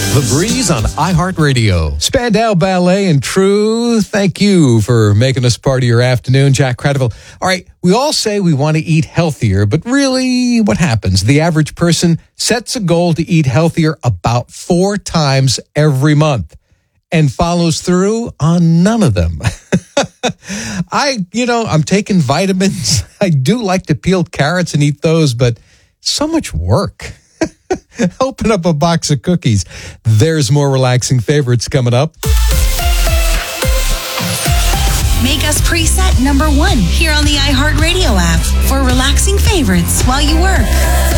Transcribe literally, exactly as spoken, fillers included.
The Breeze on iHeartRadio. Spandau Ballet and True, thank you for making us part of your afternoon. Jack Cradiville. All right, we all say we want to eat healthier, but really, what happens? The average person sets a goal to eat healthier about four times every month and follows through on none of them. I, you know, I'm taking vitamins. I do like to peel carrots and eat those, but so much work. Open up a box of cookies. There's more relaxing favorites coming up. Make us preset number one here on the iHeartRadio app for relaxing favorites while you work.